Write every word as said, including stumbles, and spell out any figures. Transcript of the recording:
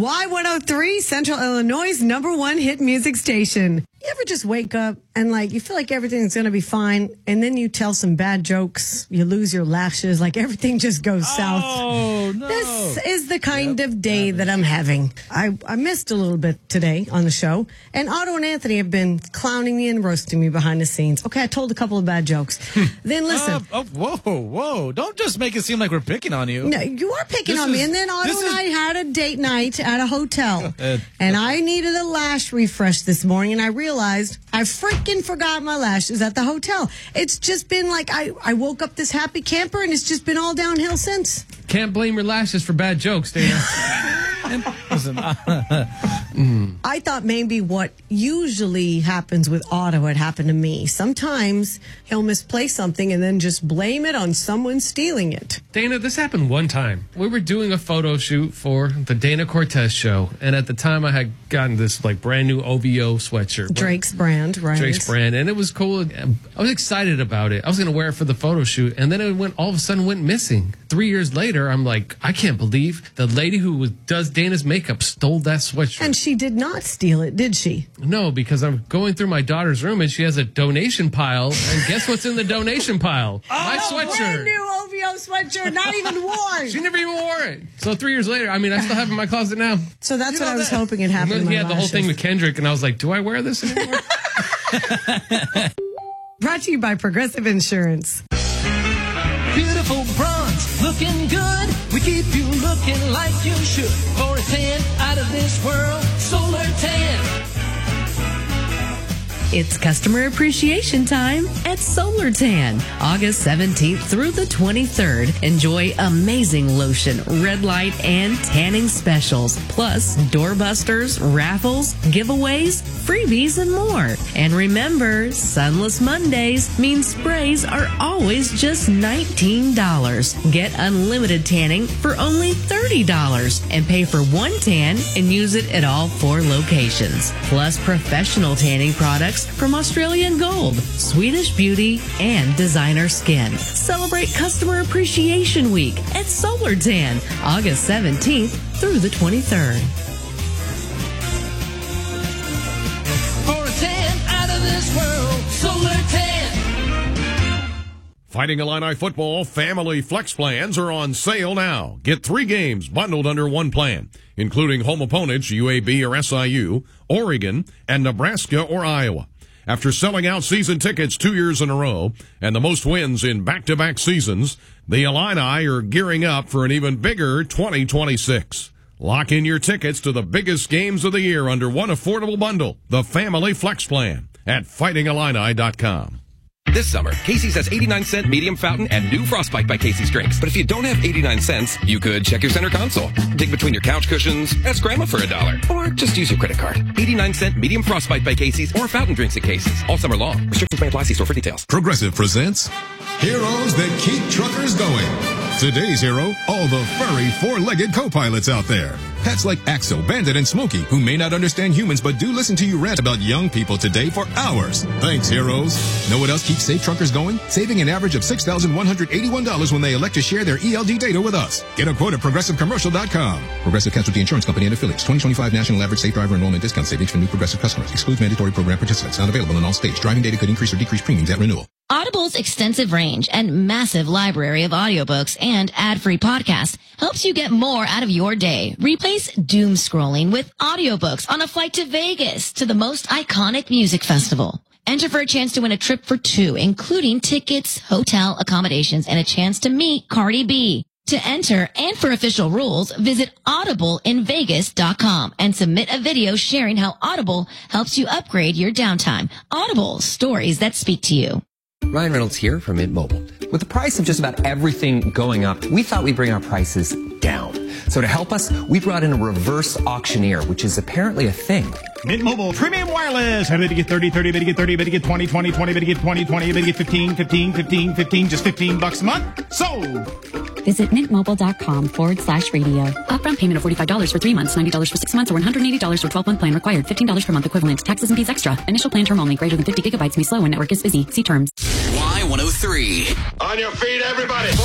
Y one oh three, Central Illinois' number one hit music station. You ever just wake up and like you feel like everything's going to be fine, and then you tell some bad jokes, you lose your lashes, like everything just goes south? Oh, no. This is the kind Yep. of day that I'm having. I, I missed a little bit today on the show, and Otto and Anthony have been clowning me and roasting me behind the scenes. Okay, I told a couple of bad jokes. Then listen. Uh, oh, whoa, whoa. Don't just make it seem like we're picking on you. No, you are picking This on me. is- And then Otto this and is- I had a date night at a hotel. Uh, and I needed a lash refresh this morning. And I realized I freaking forgot my lashes at the hotel. It's just been like I, I woke up this happy camper and it's just been all downhill since. Can't blame your lashes for bad jokes, Dana. And listen, uh, I thought maybe what usually happens with Otto had happened to me. Sometimes he'll misplace something and then just blame it on someone stealing it. Dana, this happened one time. We were doing a photo shoot for the Dana Cortez show, and at the time I had gotten this like brand new O V O sweatshirt. Drake's brand, right? Drake's brand, and it was cool. I was excited about it. I was going to wear it for the photo shoot, and then it went all of a sudden went missing. Three years later, I'm like, I can't believe the lady who was, does Dana's makeup stole that sweatshirt. And she did not steal it, did she? No, because I'm going through my daughter's room, and she has a donation pile, and guess what's in the donation pile? my Oh, brand sweatshirt. new O V O sweatshirt, not even worn. She never even wore it. So three years later, I mean, I still have it in my closet now. So that's You what know I was that- hoping it happened. He to my had the whole thing lashes. with Kendrick, and I was like, do I wear this anymore? Brought to you by Progressive Insurance. Beautiful bronze, looking good. We keep you looking like you should. For a tan out of this world, Solar Tan. It's customer appreciation time at Solar Tan. August seventeenth through the twenty-third. Enjoy amazing lotion, red light, and tanning specials. Plus, doorbusters, raffles, giveaways, freebies, and more. And remember, Sunless Mondays mean sprays are always just nineteen dollars. Get unlimited tanning for only thirty dollars. And pay for one tan and use it at all four locations. Plus, professional tanning products from Australian Gold, Swedish Beauty, and Designer Skin. Celebrate Customer Appreciation Week at Solar Tan, August seventeenth through the twenty-third. For a tan out of this world, Solar Tan. Fighting Illini football family flex plans are on sale now. Get three games bundled under one plan, including home opponents U A B or S I U, Oregon, and Nebraska or Iowa. After selling out season tickets two years in a row and the most wins in back-to-back seasons, the Illini are gearing up for an even bigger twenty twenty-six. Lock in your tickets to the biggest games of the year under one affordable bundle, the Family Flex Plan, at fighting illini dot com. This summer, Casey's has eighty-nine cent medium fountain and new Frostbite by Casey's drinks. But if you don't have eighty-nine cents, you could check your center console, dig between your couch cushions, ask grandma for a dollar, or just use your credit card. eighty-nine cent medium Frostbite by Casey's or fountain drinks at Casey's all summer long. Restrictions may apply. See store for details. Progressive presents Heroes That Keep Truckers Going. Today's hero, all the furry four-legged co-pilots out there. Pets like Axel, Bandit, and Smokey, who may not understand humans but do listen to you rant about young people today for hours. Thanks, heroes. Know what else keeps safe truckers going? Saving an average of six thousand one hundred eighty-one dollars when they elect to share their E L D data with us. Get a quote at progressive commercial dot com. Progressive Casualty Insurance Company and Affiliates. twenty twenty-five National Average Safe Driver Enrollment Discount Savings for new Progressive customers. Excludes mandatory program participants. Not available in all states. Driving data could increase or decrease premiums at renewal. Audible's extensive range and massive library of audiobooks and ad-free podcasts helps you get more out of your day. Replace doom scrolling with audiobooks on a flight to Vegas to the most iconic music festival. Enter for a chance to win a trip for two, including tickets, hotel accommodations, and a chance to meet Cardi B. To enter and for official rules, visit audible in vegas dot com and submit a video sharing how Audible helps you upgrade your downtime. Audible, stories that speak to you. Ryan Reynolds here from Mint Mobile. With the price of just about everything going up, we thought we'd bring our prices down. So to help us, we brought in a reverse auctioneer, which is apparently a thing. Mint Mobile Premium Wireless. How to get thirty, thirty, better get thirty, better get twenty, twenty, twenty, better get twenty, twenty, better get fifteen, fifteen, fifteen, fifteen, just fifteen bucks a month. Sold! Visit mintmobile.com forward slash radio. Upfront payment of forty-five dollars for three months, ninety dollars for six months, or one hundred eighty dollars for twelve-month plan required. fifteen dollars per month equivalent. Taxes and fees extra. Initial plan term only. Greater than fifty gigabytes may slow when network is busy. See terms. Y one oh three. On your feet, everybody.